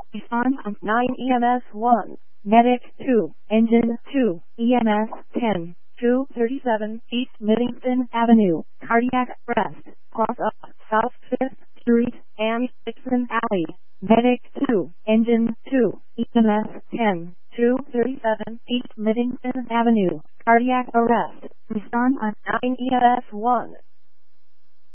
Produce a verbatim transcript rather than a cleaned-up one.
Respond on nine E M S one, Medic two, Engine two, E M S ten, two thirty-seven East Middleton Avenue, cardiac arrest, cross up South fifth Street and Dixon Alley. Medic two, Engine two, E M S ten, two thirty-seven East Middleton Avenue, cardiac arrest. Respond on nine E M S one.